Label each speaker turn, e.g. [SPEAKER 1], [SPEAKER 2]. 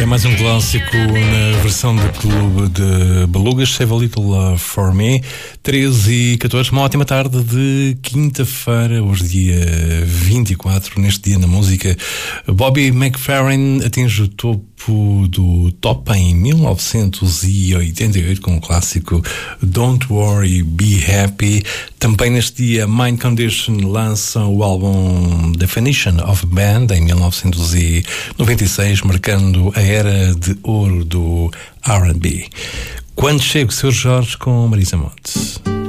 [SPEAKER 1] É mais um clássico na versão do Clube de Belugas, Save a Little Love for Me. 13h14, uma ótima tarde de quinta-feira, hoje dia 24, neste dia na música. Bobby McFerrin atinge o topo do top em 1988 com o clássico Don't Worry, Be Happy. Também neste dia Mind Condition lança o álbum Definition of Band em 1996, marcando a era de ouro do R&B. Quando chega o Sr. Jorge com Marisa Monte.